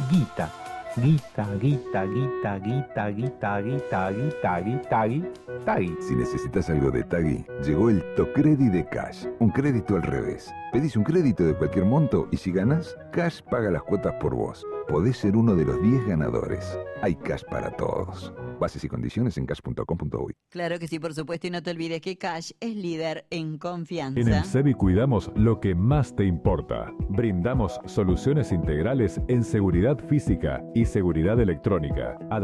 Guita. Guita, guita, guita, guita, guita, guita, guita, guita, guita. Si necesitas algo de Tagui, llegó el Tocredi de Cash, un crédito al revés. Pedís un crédito de cualquier monto y si ganás, Cash paga las cuotas por vos. Podés ser uno de los 10 ganadores. Hay Cash para todos. Bases y condiciones en cash.com.uy. Claro que sí, por supuesto, y no te olvides que Cash es líder en confianza. En el SEBI cuidamos lo que más te importa. Brindamos soluciones integrales en seguridad física y seguridad electrónica.